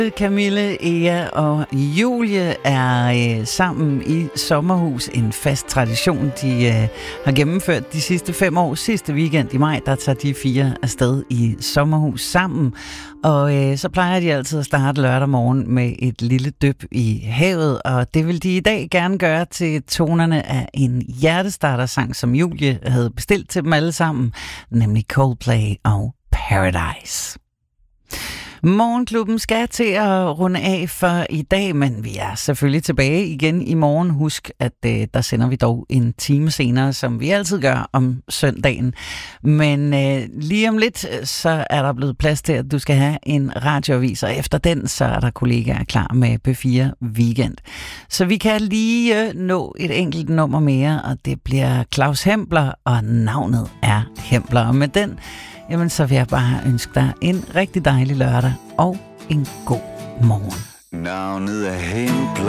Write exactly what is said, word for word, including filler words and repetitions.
Camille, Ea og Julie er øh, sammen i sommerhus. En fast tradition, de øh, har gennemført de sidste fem år. Sidste weekend i maj, der tager de fire afsted i sommerhus sammen. Og øh, så plejer de altid at starte lørdag morgen med et lille dyp i havet. Og det vil de i dag gerne gøre til tonerne af en hjertestartersang, som Julie havde bestilt til dem alle sammen. Nemlig Coldplay og Paradise. Morgenklubben skal til at runde af for i dag, men vi er selvfølgelig tilbage igen i morgen. Husk, at øh, der sender vi dog en time senere, som vi altid gør om søndagen. Men øh, lige om lidt, så er der blevet plads til, at du skal have en radioavis, og efter den, så er der kollegaer klar med P fire Weekend. Så vi kan lige øh, nå et enkelt nummer mere, og det bliver Claus Hempler, og navnet er Hempler. Og med den, jamen, så vil jeg bare ønske dig en rigtig dejlig lørdag og en god morgen. Navnet er Hempler.